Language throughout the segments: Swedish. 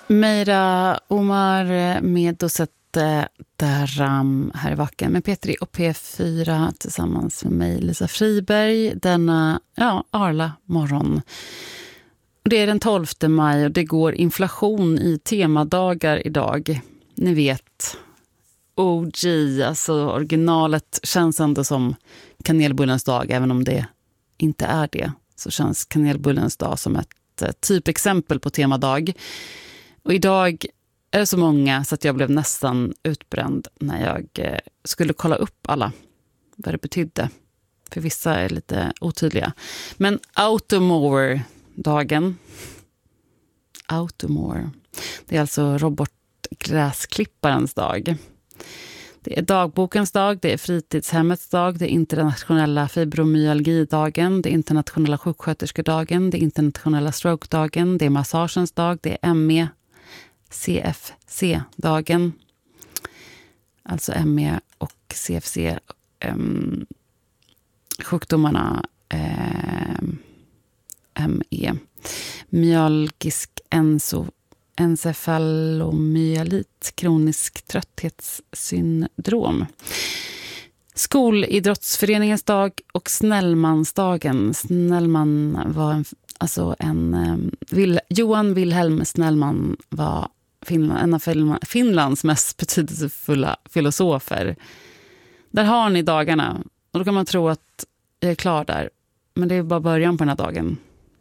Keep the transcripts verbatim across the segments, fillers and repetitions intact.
Meira Omar med Dosette Daram här i Vacken med Petri och P fyra tillsammans med mig, Lisa Friberg, denna ja, Arla morgon. Det är den tolfte maj och det går inflation i temadagar idag. Ni vet, O G, alltså originalet känns ändå som kanelbullens dag, även om det inte är det. Så känns kanelbullens dag som ett typexempel på temadag. Och idag är det så många så att jag blev nästan utbränd när jag skulle kolla upp alla vad det betydde. För vissa är lite otydliga. Men Automower-dagen. Automower. Det är alltså robotgräsklipparens dag. Det är dagbokens dag, det är fritidshemmets dag, det är internationella fibromyalgidagen, det är internationella sjuksköterskedagen, det är internationella strokedagen, det är massagens dag, det är M E C F C-dagen. Alltså M E och C F C um, sjukdomarna um, M E. Myalgisk enso encefalomyelit, kronisk trötthetssyndrom. Skolidrottsföreningens dag och Snellmansdagen. Snellman var en, alltså en um, Vil, Johan Wilhelm Snellman var Finland, en av Finlands mest betydelsefulla filosofer. Där har ni dagarna. Och då kan man tro att jag är klar där. Men det är bara början på den här dagen.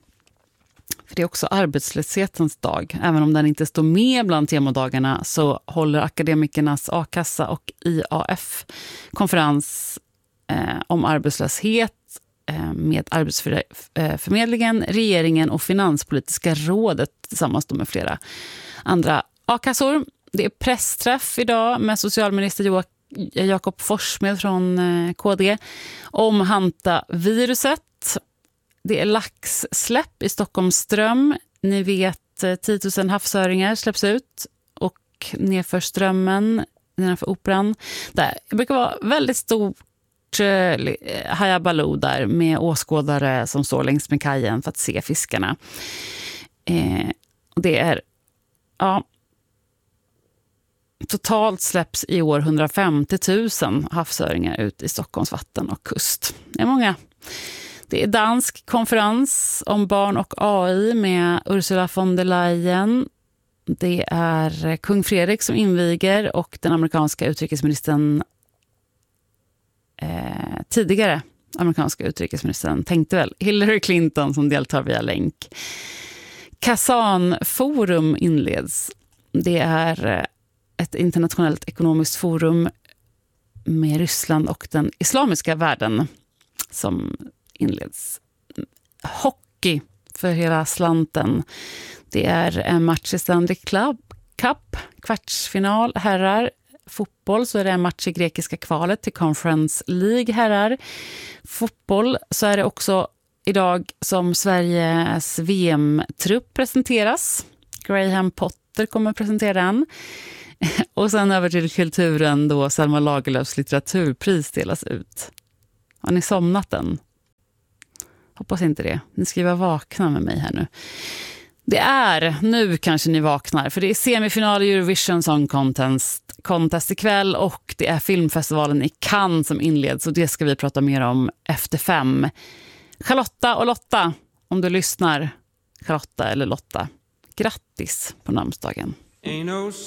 För det är också arbetslöshetens dag. Även om den inte står med bland temadagarna så håller akademikernas A-kassa och I A F konferens eh, om arbetslöshet eh, med Arbetsförmedlingen, regeringen och Finanspolitiska rådet tillsammans med flera andra A-kassor. Det är pressträff idag med socialminister jo- Jakob Forssmed från eh, K D om Hanta-viruset. Det är laxsläpp i Stockholmström. Ni vet, tio tusen havsöringar släpps ut och nerför strömmen, nedanför operan. Där det brukar vara väldigt stort eh, hajabaloo där med åskådare som står längs med kajen för att se fiskarna. Eh, det är, ja, totalt släpps i år hundrafemtio tusen havsöringar ut i Stockholms vatten och kust. Det är många. Det är dansk konferens om barn och A I med Ursula von der Leyen. Det är kung Fredrik som inviger och den amerikanska utrikesministern eh, tidigare amerikanska utrikesministern tänkte väl Hillary Clinton som deltar via länk. Kazan-forum inleds. Det är ett internationellt ekonomiskt forum med Ryssland och den islamiska världen som inleds. Hockey för hela slanten. Det är en match i Stanley Club Cup, kvartsfinal herrar. Fotboll så är det en match i grekiska kvalet till Conference League herrar. Fotboll så är det också idag som Sveriges V M-trupp presenteras. Graham Potter kommer presentera den. Och sen över till kulturen då Selma Lagerlöfs litteraturpris delas ut. Har ni somnat än? Hoppas inte det. Ni ska vara vakna med mig här nu. Det är, nu kanske ni vaknar, för det är semifinal i Eurovision Song Contest, contest ikväll och det är filmfestivalen i Cannes som inleds och det ska vi prata mer om efter fem. Charlotta och Lotta, om du lyssnar, Charlotta eller Lotta, grattis på namnsdagen. Ain't no